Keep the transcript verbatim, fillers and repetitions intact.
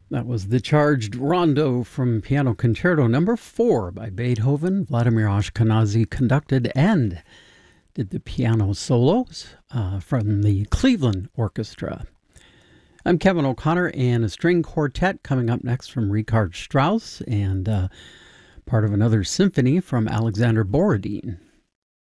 That was the Charged Rondo from Piano Concerto number four by Beethoven. Vladimir Ashkenazy conducted and did the piano solos uh, from the Cleveland Orchestra. I'm Kevin O'Connor, and a string quartet coming up next from Richard Strauss, and uh, part of another symphony from Alexander Borodin.